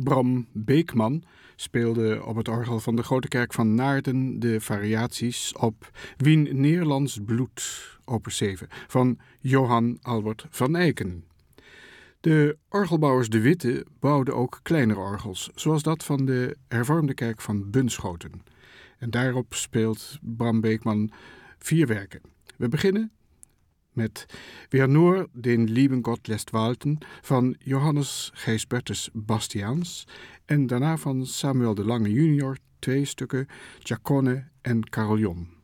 Bram Beekman speelde op het orgel van de Grote Kerk van Naarden de variaties op Wien Nederlands Bloed, opus 7, van Johan Albert van Eycken. De orgelbouwers De Witte bouwden ook kleinere orgels, zoals dat van de hervormde kerk van Bunschoten. En daarop speelt Bram Beekman 4 werken. We beginnen met Wer nur den lieben Gott lässt walten van Johannes Gijsbertus Bastiaans en daarna van Samuel de Lange junior 2 stukken Giacone en Carillon.